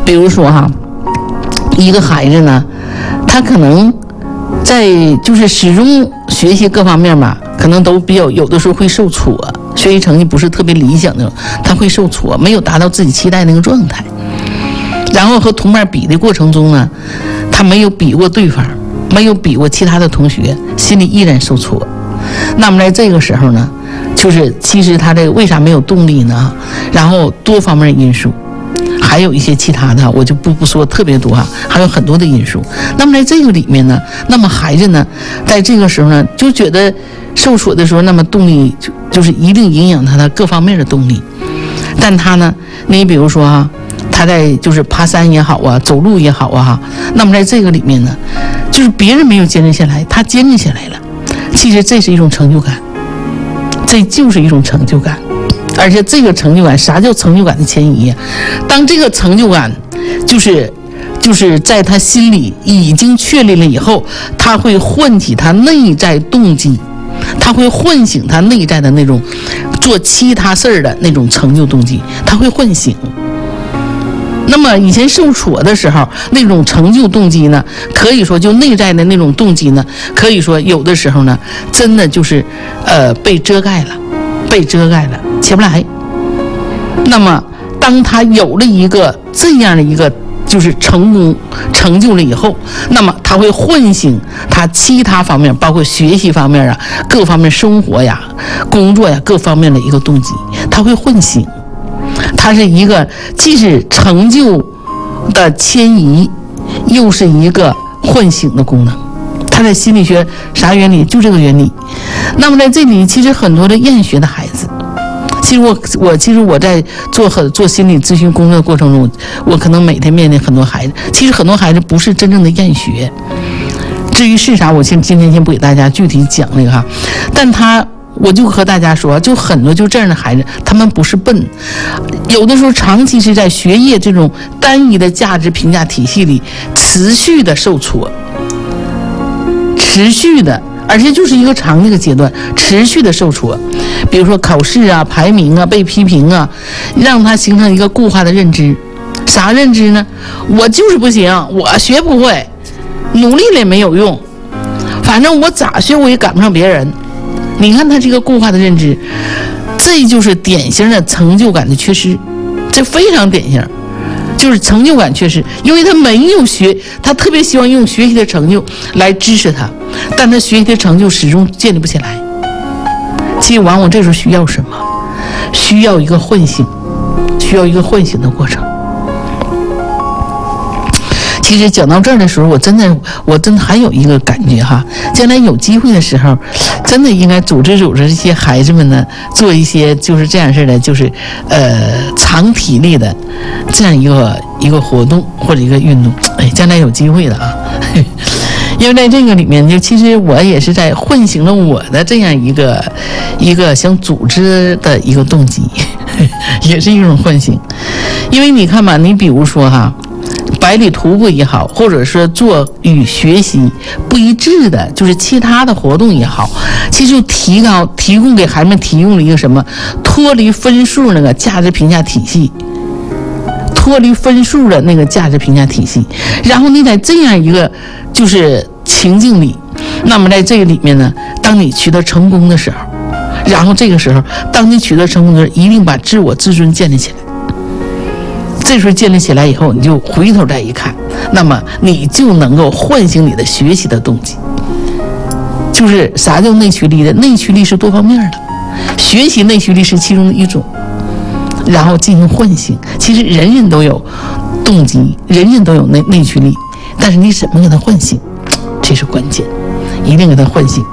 比如说哈，一个孩子呢，他可能在就是始终学习各方面吧，可能都比较有的时候会受挫，学习成绩不是特别理想的，他会受挫，没有达到自己期待那个状态。然后和同伴比的过程中呢，他没有比过对方，没有比过其他的同学，心里依然受挫。那么在这个时候呢，就是其实他这个为啥没有动力呢？然后多方面因素，还有一些其他的，我就不说特别多哈，还有很多的因素。那么在这个里面呢，那么孩子呢，在这个时候呢，就觉得受挫的时候，那么动力就是一定影响他的各方面的动力。但他呢，你比如说哈，他在就是爬山也好啊，走路也好啊，那么在这个里面呢，就是别人没有坚持下来，他坚持下来了。其实这是一种成就感，这就是一种成就感。而且这个成就感，啥叫成就感的迁移？当这个成就感就是在他心里已经确立了以后，他会唤起他内在动机，他会唤醒他内在的那种做其他事儿的那种成就动机，他会唤醒。那么以前受挫的时候，那种成就动机呢，可以说就内在的那种动机呢，可以说有的时候呢，真的就是被遮盖了，起不来。那么当他有了一个这样的一个就是成功成就了以后，那么他会唤醒他其他方面，包括学习方面啊，各方面生活呀、工作呀各方面的一个动机，他会唤醒。它是一个既是成就的迁移，又是一个唤醒的功能。它在心理学啥原理？就这个原理。那么在这里，其实很多的厌学的孩子，其实我在做心理咨询工作的过程中，我可能每天面对很多孩子。其实很多孩子不是真正的厌学，至于是啥，我今天先不给大家具体讲那个哈，但我就和大家说，就很多就这样的孩子，他们不是笨，有的时候长期是在学业这种单一的价值评价体系里持续的受挫，持续的，而且就是一个长的一个阶段，持续的受挫。比如说考试啊、排名啊、被批评啊，让他形成一个固化的认知。啥认知呢？我就是不行，我学不会，努力了也没有用，反正我咋学我也赶不上别人。你看他这个固化的认知，这就是典型的成就感的缺失，这非常典型，就是成就感缺失。因为他没有学，他特别希望用学习的成就来支持他，但他学习的成就始终建立不起来。其实往往这时候需要什么？需要一个唤醒，需要一个唤醒的过程。其实讲到这儿的时候，我真的还有一个感觉哈，将来有机会的时候，真的应该组织这些孩子们呢，做一些就是这样式的，就是长体力的这样一个活动或者一个运动。将来有机会的啊，因为在这个里面，就其实我也是在唤醒了我的这样一个想组织的一个动机，也是一种唤醒。因为你看嘛，你比如说哈。百里徒步也好，或者是做与学习不一致的，就是其他的活动也好，其实就提供给孩子们提供了一个什么？脱离分数那个价值评价体系，脱离分数的那个价值评价体系。然后你在这样一个就是情境里，那么在这个里面呢，当你取得成功的时候，然后这个时候，当你取得成功的时候，一定把自我自尊建立起来。这时候建立起来以后，你就回头再一看，那么你就能够唤醒你的学习的动机。就是啥叫内驱力的？内驱力是多方面的，学习内驱力是其中的一种，然后进行唤醒。其实人人都有动机，人人都有内驱力，但是你怎么给它唤醒，这是关键，一定给它唤醒。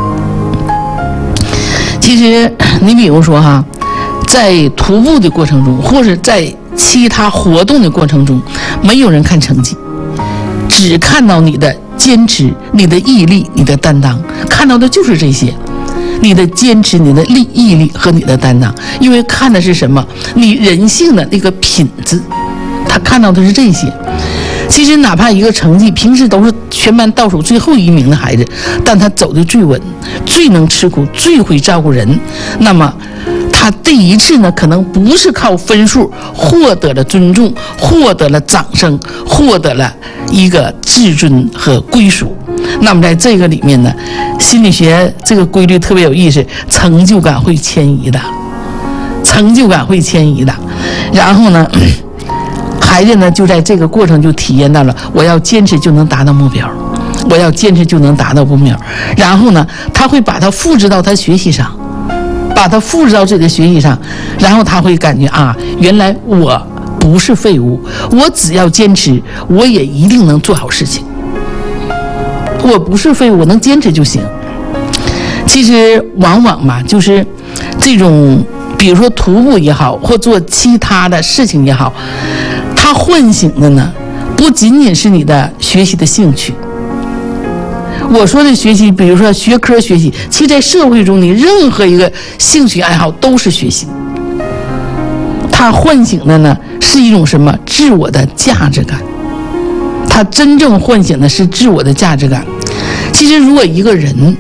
其实你比如说哈，在徒步的过程中，或者在其他活动的过程中，没有人看成绩，只看到你的坚持、你的毅力、你的担当，看到的就是这些，你的坚持、你的毅力和你的担当。因为看的是什么？你人性的那个品质，他看到的是这些。其实哪怕一个成绩平时都是全班倒数最后1名的孩子，但他走得最稳，最能吃苦，最会照顾人，那么他第一次呢，可能不是靠分数获得了尊重，获得了掌声，获得了一个自尊和归属。那么在这个里面呢，心理学这个规律特别有意思，成就感会迁移的，成就感会迁移的。然后呢，孩子呢就在这个过程就体验到了，我要坚持就能达到目标，我要坚持就能达到目标。然后呢，他会把它复制到他学习上，把它复制到自己的学习上，然后他会感觉啊，原来我不是废物，我只要坚持，我也一定能做好事情。我不是废物，我能坚持就行。其实往往嘛，就是这种，比如说徒步也好，或做其他的事情也好，它唤醒的呢，不仅仅是你的学习的兴趣。我说的学习，比如说学科学习，其实在社会中，你任何一个兴趣爱好都是学习。它唤醒的呢，是一种什么？自我的价值感。它真正唤醒的是自我的价值感。其实，如果一个人，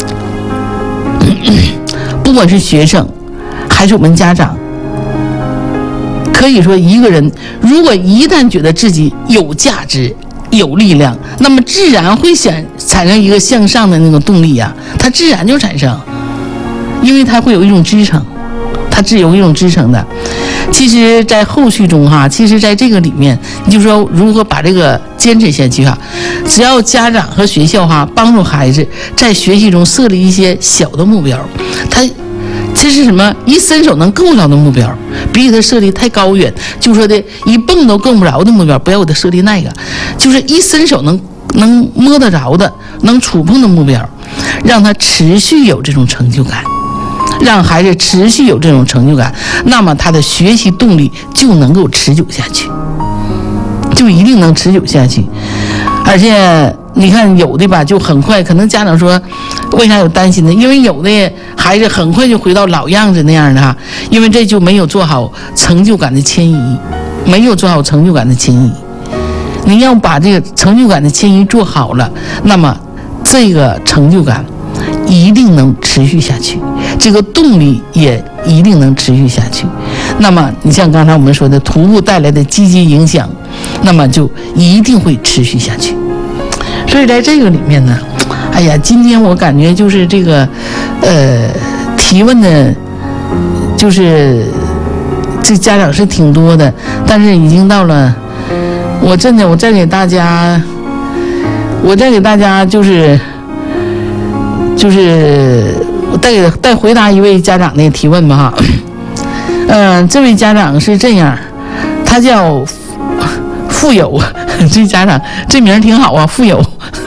不管是学生还是我们家长，可以说一个人如果一旦觉得自己有价值、有力量，那么自然会产生一个向上的那种动力呀，它自然就产生，因为它会有一种支撑，它是有一种支撑的。其实，在后续中哈，其实在这个里面，你就说如何把这个坚持下去哈，只要家长和学校哈帮助孩子在学习中设立一些小的目标，他这是什么？一伸手能够到的目标，别给他设立太高远，就说的一蹦都够不着的目标，不要给他设立那个，就是一伸手能摸得着的、能触碰的目标，让他持续有这种成就感。让孩子持续有这种成就感，那么他的学习动力就能够持久下去，就一定能持久下去。而且你看有的吧，就很快，可能家长说为啥有担心呢？因为有的孩子很快就回到老样子那样的哈，因为这就没有做好成就感的迁移，没有做好成就感的迁移。你要把这个成就感的迁移做好了，那么这个成就感一定能持续下去，这个动力也一定能持续下去。那么你像刚才我们说的徒步带来的积极影响，那么就一定会持续下去。所以在这个里面呢，哎呀，今天我感觉就是这个提问的就是这家长是挺多的，但是已经到了，我再给大家就是再回答一位家长的提问吧哈。这位家长是这样，他叫富有，这家长这名挺好啊，富有。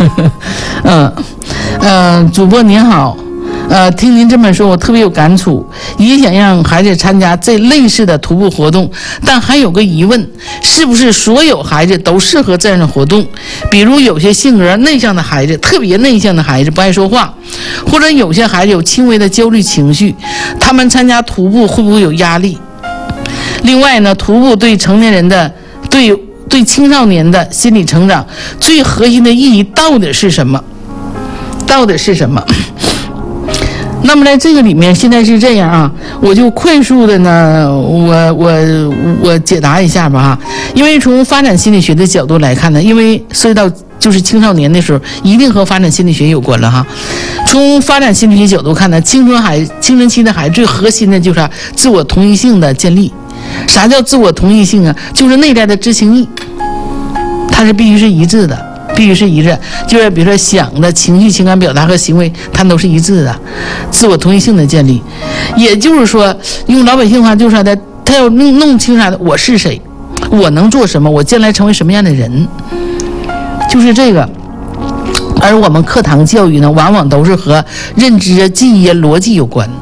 主播您好，听您这么说，我特别有感触，也想让孩子参加这类似的徒步活动，但还有个疑问，是不是所有孩子都适合这样的活动？比如有些性格内向的孩子，特别内向的孩子不爱说话，或者有些孩子有轻微的焦虑情绪，他们参加徒步会不会有压力？另外呢，徒步对成年人的对青少年的心理成长最核心的意义到底是什么？那么在这个里面，现在是这样啊，我就快速的呢，我解答一下吧哈。因为从发展心理学的角度来看呢，因为涉及到就是青少年的时候，一定和发展心理学有关了哈。从发展心理学角度看呢，青春期的孩子最核心的就是自我同一性的建立。啥叫自我同一性啊？就是内在的知情意，它是必须是一致的。就是比如说想的情绪、情感表达和行为，它都是一致的，自我同一性的建立。也就是说，用老百姓话就是他要弄清啥的，我是谁，我能做什么，我将来成为什么样的人，就是这个。而我们课堂教育呢，往往都是和认知、记忆、逻辑有关。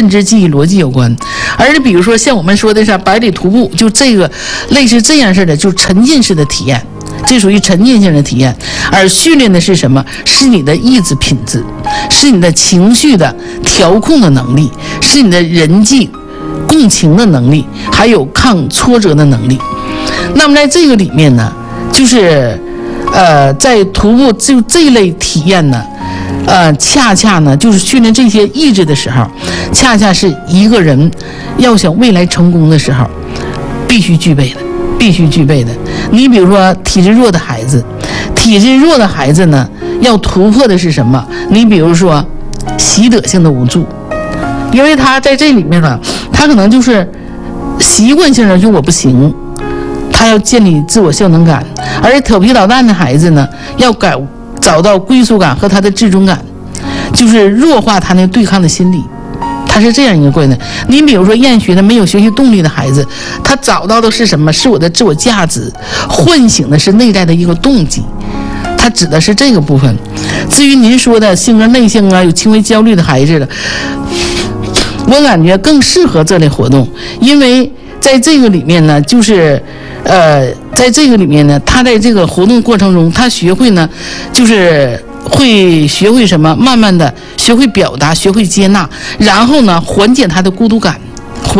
而比如说像我们说的是百里徒步，就这个类似这样式的，就沉浸式的体验。这属于沉浸性的体验，而训练的是什么？是你的意志品质，是你的情绪的调控的能力，是你的人际共情的能力，还有抗挫折的能力。那么在这个里面呢，就是在徒步就这一类体验呢，恰恰呢就是训练这些意志的时候， 恰恰是一个人要想未来成功的时候必须具备的。你比如说体质弱的孩子呢，要突破的是什么？你比如说习得性的无助，因为他在这里面呢，他可能就是习惯性的就我不行，他要建立自我效能感。而调皮捣蛋的孩子呢，要找到归属感和他的自尊感，就是弱化他那对抗的心理。他是这样一个过程。你比如说厌学的、没有学习动力的孩子，他找到的是什么？是我的自我价值，唤醒的是内在的一个动机。他指的是这个部分。至于您说的性格内向啊、有轻微焦虑的孩子的，我感觉更适合这类活动，因为在这个里面呢，在这个里面呢，他在这个活动过程中，他学会呢，就是会学会什么？慢慢的学会表达，学会接纳，然后呢，缓解他的孤独感。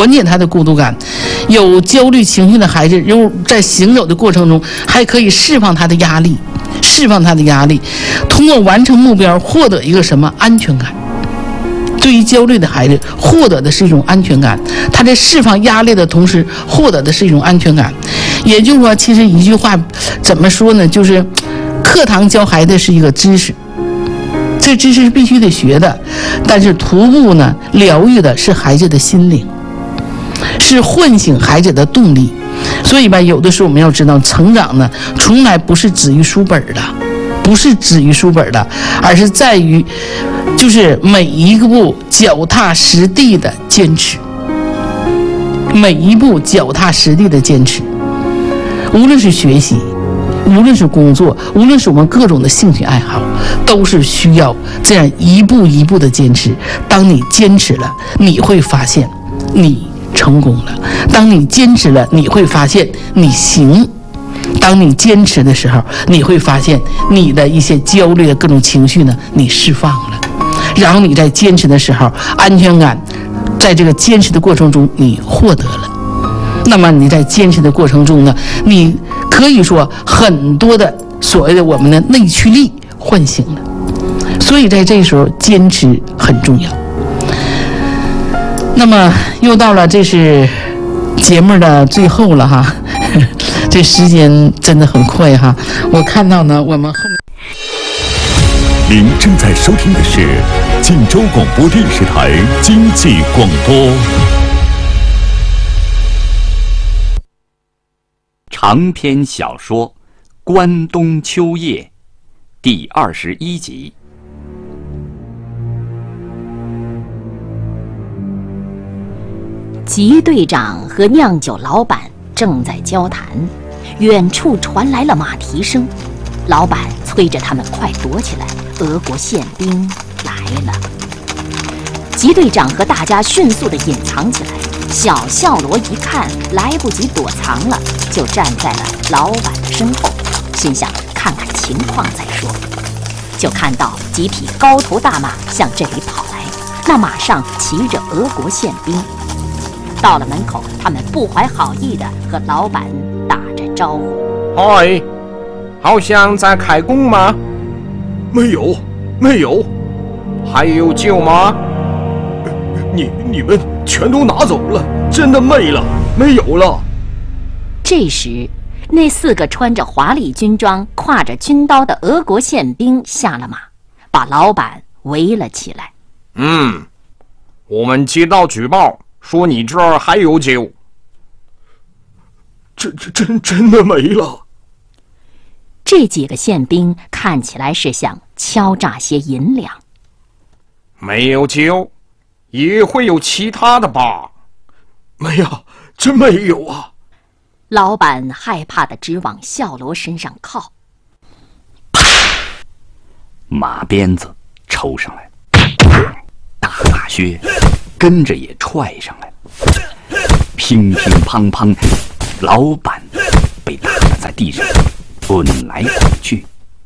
有焦虑情绪的孩子，又在行走的过程中，还可以释放他的压力，通过完成目标获得一个什么安全感。对于焦虑的孩子，获得的是一种安全感，他在释放压力的同时，获得的是一种安全感。也就是说，其实一句话怎么说呢？就是课堂教孩子是一个知识，这知识是必须得学的，但是徒步呢，疗愈的是孩子的心灵，是唤醒孩子的动力。所以吧，有的时候我们要知道，成长呢，从来不是止于书本的，而是在于就是每一个步脚踏实地的坚持，无论是学习，无论是工作，无论是我们各种的兴趣爱好，都是需要这样一步一步的坚持。当你坚持了，你会发现你成功了；当你坚持了，你会发现你行；当你坚持的时候，你会发现你的一些焦虑的各种情绪呢，你释放了。然后你在坚持的时候，安全感在这个坚持的过程中你获得了。那么你在坚持的过程中呢，你可以说很多的所谓的我们的内驱力唤醒了。所以在这时候坚持很重要。那么又到了这是节目的最后了哈，这时间真的很快哈。我看到呢，我们后面您正在收听的是晋州广播电视台经济广播。 长篇小说《关东秋夜》第21集。 吉队长和酿酒老板正在交谈，远处传来了马蹄声。老板催着他们快躲起来，俄国宪兵来了。吉队长和大家迅速地隐藏起来。小笑罗一看来不及躲藏了，就站在了老板的身后，心想看看情况再说。就看到几匹高头大马向这里跑来，那马上骑着俄国宪兵。到了门口，他们不怀好意地和老板打着招呼：“ 嗨，好像在开工吗？”“ 没有。”“ 还有酒吗？”“ 你们全都拿走了，真的没有了。” 这时，那4个穿着华丽军装、挎着军刀的俄国宪兵下了马，把老板围了起来。 “我们接到举报，说你这儿还有酒。”“ 真的没了。” 这几个宪兵看起来是想敲诈些银两。 “没有酒，也会有其他的吧？”“ 没有，真没有啊。” 老板害怕地直往笑罗身上靠。 马鞭子抽上来，大马靴跟着也踹上来，乒乒乓乓，老板被打得在地上滚来滚去。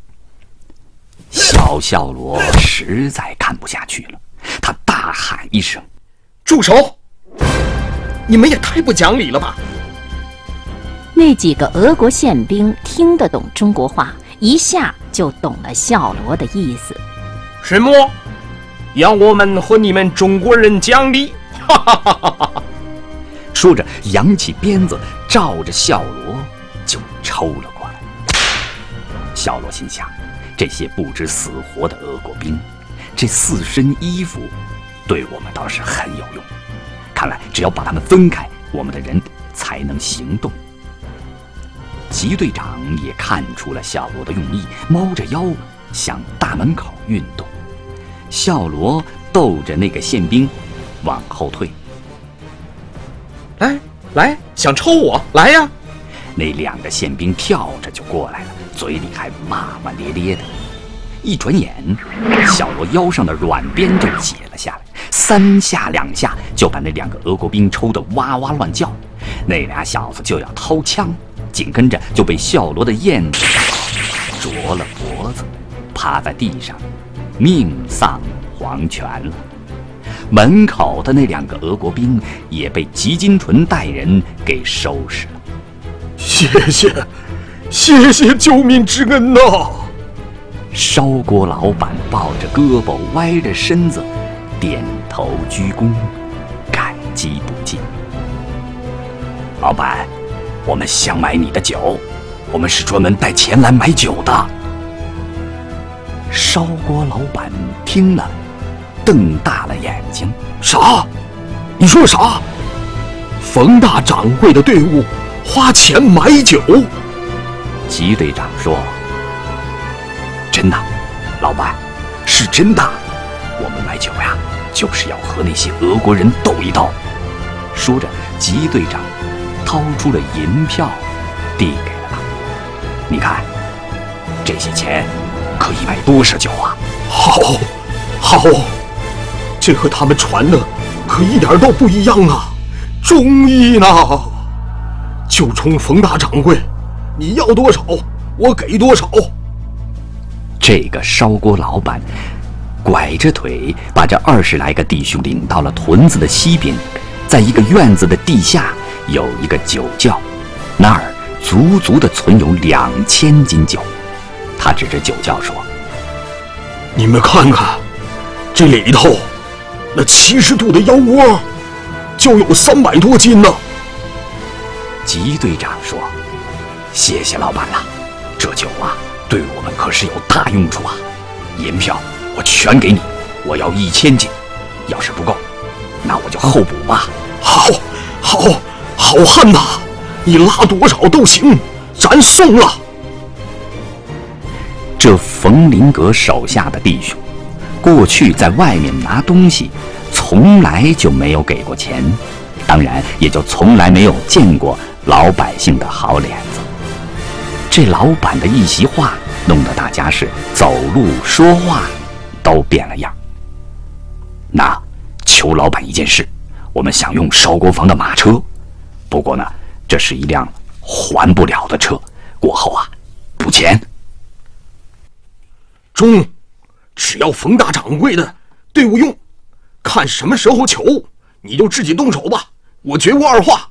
小笑罗实在看不下去了，他大喊一声：“ 住手！你们也太不讲理了吧！” 那几个俄国宪兵听得懂中国话，一下就懂了笑罗的意思。 “什么？ 要我们和你们中国人讲理！哈哈哈哈哈！ 说着，扬起鞭子，照着小罗就抽了过来。小罗心想，这些不知死活的俄国兵，这4身衣服对我们倒是很有用。看来只要把他们分开，我们的人才能行动。吉队长也看出了小罗的用意，猫着腰向大门口运动。小罗逗着那个宪兵往后退。 来，想抽我？来呀！ 那2个宪兵跳着就过来了，嘴里还骂骂咧咧的。一转眼，小罗腰上的软鞭就解了下来，3下2下就把那2个俄国兵抽得哇哇乱叫。那俩小子就要掏枪，紧跟着就被小罗的燕子啄了脖子，趴在地上，命丧黄泉了。门口的那2个俄国兵也被吉金纯带人给收拾了。 谢谢救命之恩呐！ 烧锅老板抱着胳膊，歪着身子，点头鞠躬，感激不尽。老板，我们想买你的酒，我们是专门带钱来买酒的。烧锅老板听了，瞪大了眼睛。 啥？你说啥？冯大掌柜的队伍花钱买酒？ 吉队长说：真的，老板，是真的。我们买酒呀，就是要和那些俄国人斗一斗。说着，吉队长掏出了银票，递给了他。你看，这些钱可以买多少酒啊？ 好，这和他们传的可一点都不一样啊！忠义呢？就冲冯大掌柜，你要多少，我给多少。 这个烧锅老板拐着腿把这20来个弟兄领到了屯子的西边，在一个院子的地下有一个酒窖，那儿足足的存有2000斤酒。他指着酒窖说： 你们看看，这里头那70度的腰窝就有300多斤呢。 吉队长说：谢谢老板了，这酒啊对我们可是有大用处啊！银票我全给你，我要1000斤，要是不够，那我就候补吧。 好汉呐，你拉多少都行，咱送了。 这冯林阁手下的弟兄，过去在外面拿东西，从来就没有给过钱，当然也就从来没有见过老百姓的好脸子。这老板的一席话，弄得大家是走路说话都变了样。那求老板一件事，我们想用烧锅房的马车，不过呢，这是一辆还不了的车，过后啊，补钱。 中，只要冯大掌柜的队伍用，看什么时候求，你就自己动手吧，我绝无二话。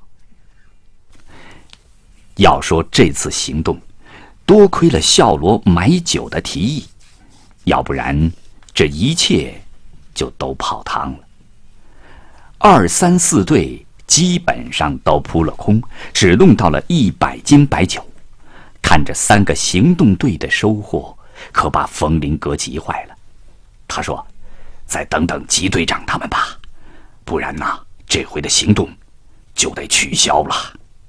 要说这次行动，多亏了孝罗买酒的提议，要不然这一切就都泡汤了。2、3、4队基本上都扑了空，只弄到了100斤白酒。看着3个行动队的收获，可把冯林阁急坏了。他说：再等等吉队长他们吧，不然呢，这回的行动就得取消了。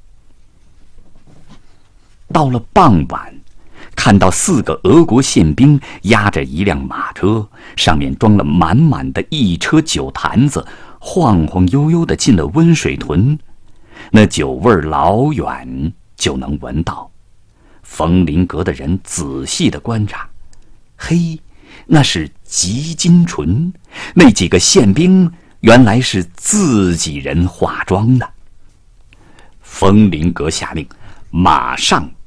到了傍晚，看到4个俄国宪兵押着一辆马车，上面装了满满的一车酒坛子，晃晃悠悠地进了温水屯。那酒味老远就能闻到。冯林阁的人仔细地观察，嘿，那是吉金纯，那几个宪兵原来是自己人化妆的。冯林阁下令，马上